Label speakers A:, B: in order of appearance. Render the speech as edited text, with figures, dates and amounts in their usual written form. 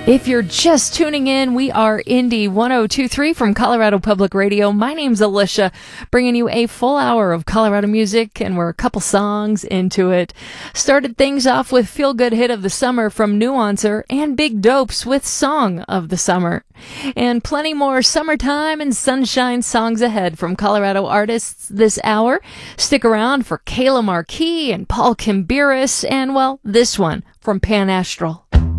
A: If you're just tuning in, we are Indie 1023 from Colorado Public Radio. My name's Alicia, bringing you a full hour of Colorado music, and we're a couple songs into it. Started things off with Feel Good Hit of the Summer from Nuancer and Big Dopes with Song of the Summer. And plenty more summertime and sunshine songs ahead from Colorado artists this hour. Stick around for Kayla Marquis and Paul Kimbiris, and, well, this one from Pan Astral.